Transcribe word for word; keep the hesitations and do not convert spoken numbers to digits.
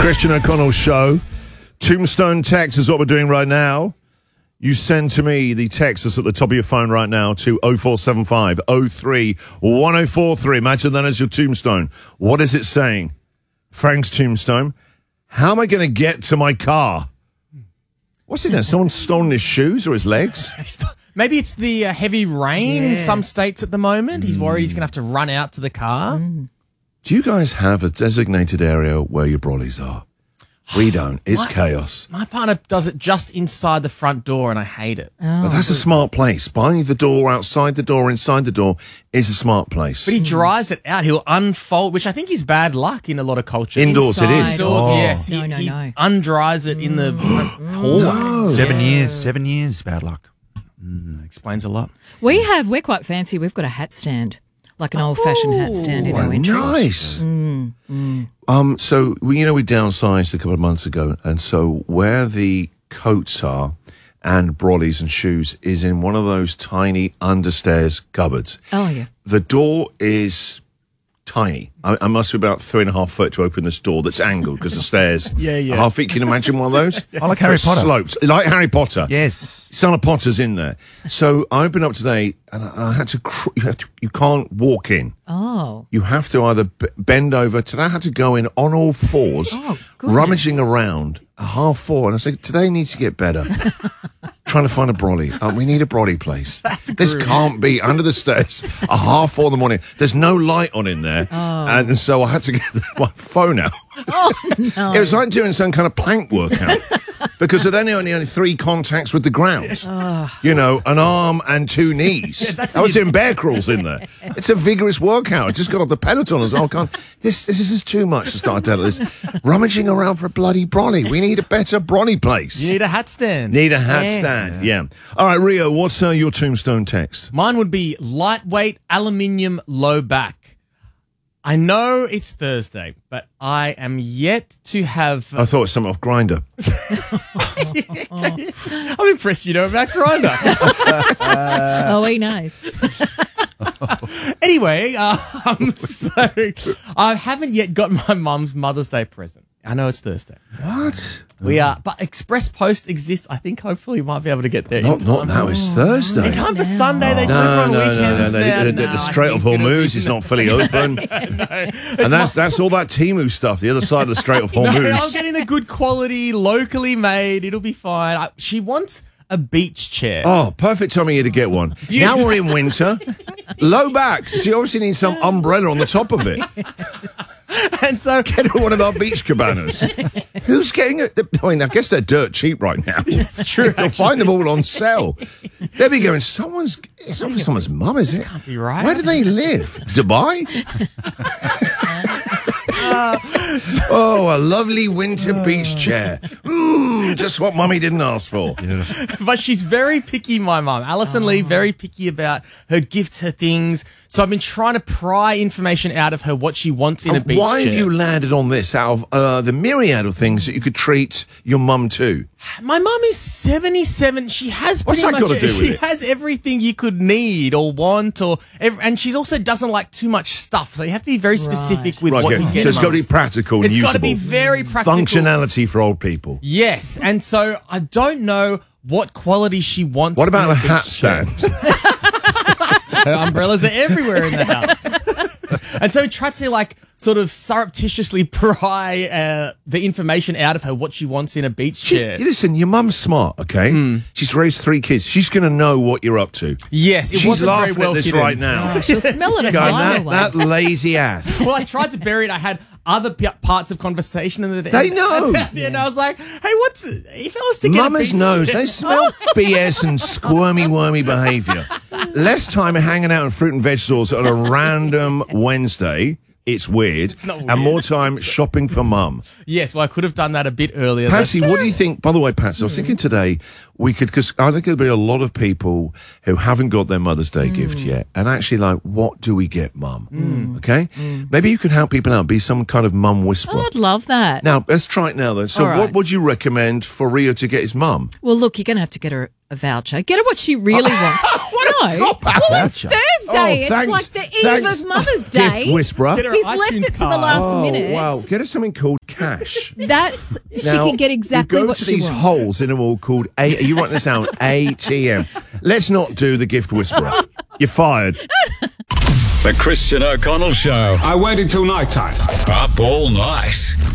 Christian O'Connell Show. Tombstone text is what we're doing right now. You send to me the text that's at the top of your phone right now to oh four seven five oh three one oh four three. Imagine that as your tombstone. What is it saying? Frank's tombstone. How am I going to get to my car? What's in there? Someone's stolen his shoes or his legs? Maybe it's the uh, heavy rain Yeah. in some states at the moment. He's worried he's going to have to run out to the car. Mm. Do you guys have a designated area where your brollies are? We don't. It's My- chaos. My partner does it just inside the front door, and I hate it. But that's a smart place. By the door, outside the door, inside the door is a smart place. But he dries it out. He'll unfold, which I think is bad luck in a lot of cultures. Indoors it is. Indoors, Oh. yes. No, he, no, he no. undries it in the front hallway. Seven years, seven years, bad luck. Explains a lot. We have, we're quite fancy. We've got a hat stand, like an old-fashioned hat stand in Oh, our entry. nice. Um, so we, you know, we downsized a couple of months ago, and so where the coats are and brollies and shoes is in one of those tiny understairs cupboards. Oh, yeah. The door is tiny. I, I must be about three and a half foot to open this door that's angled because the stairs Yeah, yeah. are half feet. Can you imagine one of those? I like Harry So it Potter. Slopes. Like Harry Potter. Yes. Son of Potter's in there. So I opened up today and I, I had to, cr- you have to, you can't walk in. Oh. You have to either b- bend over. Today I had to go in on all fours, Oh, goodness. rummaging around a half four. And I said, today needs to get better. Trying to find a brolly. Uh, we need a brolly place. This can't be under the stairs a half four in the morning. There's no light on in there. And so I had to get my phone out. Oh, no. It was like doing some kind of plank workout. Because then there only only three contacts with the ground. You know, an arm and two knees. I was doing bear crawls in there. It's a vigorous workout. I just got off the Peloton as well. I can't, this, this is too much to start telling this. Rummaging around for a bloody brolly. We need a better brolly place. You need a hat stand. Need a hat Yes. stand, yeah. All right, Rio, what's uh, your tombstone text? Mine would be lightweight aluminium low back. I know it's Thursday, but I am yet to have. I thought it was something off Grindr. I'm impressed you know about Grindr. Oh, he knows. Anyway, um, so I haven't yet got my mum's Mother's Day present. I know it's Thursday. What? We are, but Express Post exists. I think hopefully we might be able to get there. in Not, not time. now, it's Thursday. In time for Sunday, they do it No, for no, a no, weekend. no, It's no. now- The, the, no, the I Strait of think it'll be- Hormuz is not fully open. And that's that's all that Temu stuff, the other side of the Strait of No, I'm Hormuz. getting the good quality, locally made. It'll be fine. I, she wants a beach chair. Oh, perfect time of year to get one. Now we're in winter. Low back. So you obviously need some umbrella on the top of it. And so Get her one of our beach cabanas. Who's getting it? I mean, I guess they're dirt cheap right now. it's true. You'll find them all on sale. They'll be going, someone's, it's not for someone's mum, is it? can't be right. Where do they live? Dubai? Oh, a lovely winter beach chair. Mmm, just what mummy didn't ask for. But she's very picky, my mum. Alison Lee, very picky about her gifts, her things. So I've been trying to pry information out of her what she wants in a beach Why chair. have you landed on this out of uh, the myriad of things that you could treat your mum to? My mum is seventy-seven. She has What's pretty that much got to do she with it? has everything you could need or want, or ev- and she also doesn't like too much stuff. So you have to be very specific with Right, what okay. you get. So it's got to be mums. practical and It's got to usable. be very practical. Functionality for old people. Yes, and so I don't know what quality she wants. What about in a beach hat chair. stand? Her umbrellas are everywhere in the house. And so we tried to like sort of surreptitiously pry uh, the information out of her what she wants in a beach She, chair. listen, your mum's smart, okay? She's raised three kids. She's going to know what you're up to. Yes, it She's wasn't very laughing well at this hidden. right now. She'll smell it a Going, mile that, away. that lazy ass. Well, I tried to bury it. I had other p- parts of conversation in the They know. At the end, I was like, "Hey, what's if I was to get Mama's a beach nose, chair- they smell B S and squirmy, wormy behaviour. Less time hanging out on fruit and vegetables on a random Wednesday. It's weird. It's not And weird. more time shopping for mum. Yes, well, I could have done that a bit earlier. Patsy, That's- what do you think? By the way, Patsy, I was thinking today we could, because I think there'll be a lot of people who haven't got their Mother's Day gift yet, and actually like, what do we get mum? Okay? Maybe you could help people out, be some kind of mum whisperer. Oh, I'd love that. Now, let's try it now then. So All right. what would you recommend for Rio to get his mum? Well, look, you're going to have to get her a voucher. Get her what she really wants. What a no, cop-out. well, it's Voucher. Thursday. Oh, it's thanks. like the eve Thanks. of Mother's Gift Day. whisperer. Get her He's iTunes left it to the card. last Oh, minute. wow. Get us something called cash. That's she Now, can get exactly you go what to she these wants. holes in a wall called A. Are you writing this down? A T M. Let's not do the gift whisperer. You're fired. The Christian O'Connell Show. I waited till night time. Up all night.